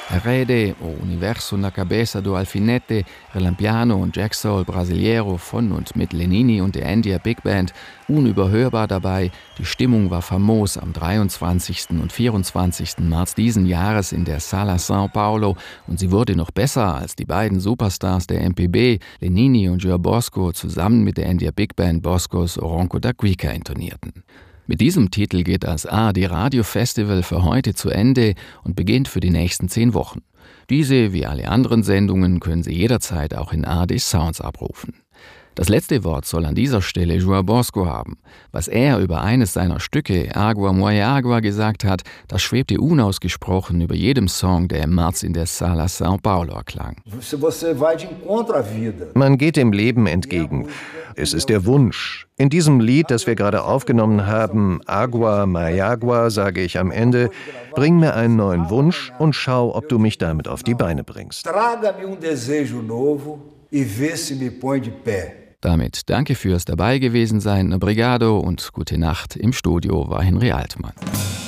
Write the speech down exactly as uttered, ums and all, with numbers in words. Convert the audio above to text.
Rede, O Universo na Cabeça do Alfinete, Relampiano und Jack Soul Brasileiro von und mit Lenini und der India Big Band, unüberhörbar dabei. Die Stimmung war famos am dreiundzwanzigsten und vierundzwanzigsten März diesen Jahres in der Sala São Paulo und sie wurde noch besser, als die beiden Superstars der M P B, Lenini und João Bosco, zusammen mit der India Big Band Boscos Oronco da Cuica intonierten. Mit diesem Titel geht das A R D Radio Festival für heute zu Ende und beginnt für die nächsten zehn Wochen. Diese, wie alle anderen Sendungen, können Sie jederzeit auch in A R D Sounds abrufen. Das letzte Wort soll an dieser Stelle João Bosco haben. Was er über eines seiner Stücke, Agua Muay Agua, gesagt hat, das schwebte unausgesprochen über jedem Song, der im März in der Sala São Paulo erklang. Man geht dem Leben entgegen. Es ist der Wunsch. In diesem Lied, das wir gerade aufgenommen haben, Agua Muay Agua, sage ich am Ende, bring mir einen neuen Wunsch und schau, ob du mich damit auf die Beine bringst. Damit danke fürs dabei gewesen sein, obrigado und gute Nacht. Im Studio war Henry Altmann.